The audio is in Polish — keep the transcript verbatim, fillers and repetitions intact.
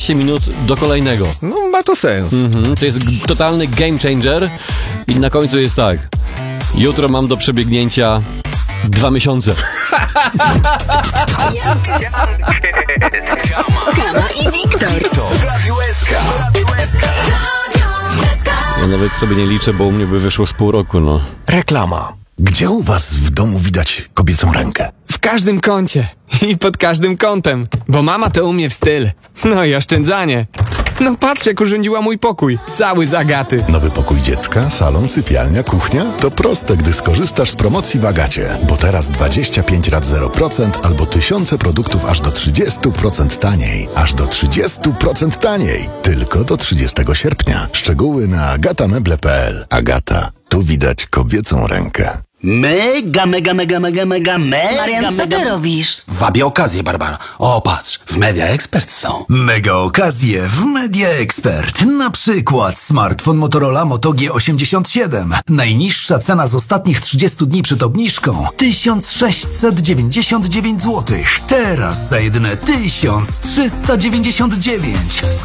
piętnaście minut do kolejnego. No, ma to sens. Mhm, to jest g- totalny game changer i na końcu jest tak. Jutro mam do przebiegnięcia dwa miesiące. Gama i Wiktor. To w Radiu S K. Radio S K. Ja nawet sobie nie liczę, bo u mnie by wyszło z pół roku, no. Reklama. Gdzie u was w domu widać kobiecą rękę? W każdym kącie i pod każdym kątem, bo mama to umie w styl. No i oszczędzanie. No patrz, jak urządziła mój pokój, cały z Agaty. Nowy pokój dziecka, salon, sypialnia, kuchnia? To proste, gdy skorzystasz z promocji w Agacie. Bo teraz dwadzieścia pięć rat zero procent albo tysiące produktów aż do trzydzieści procent taniej. Aż do trzydzieści procent taniej. Tylko do trzydziestego sierpnia. Szczegóły na agatameble kropka p l. Agata. Tu widać kobiecą rękę. Mega, mega, mega, mega, mega, mega, Marian, co mega... ty robisz? Wabię okazję, Barbara. O, patrz, w Media Expert są. Mega okazje w Media Expert. Na przykład smartfon Motorola Moto G osiemdziesiąt siedem. Najniższa cena z ostatnich trzydziestu dni przed obniżką tysiąc sześćset dziewięćdziesiąt dziewięć złotych. Teraz za jedyne tysiąc trzysta dziewięćdziesiąt dziewięć. Z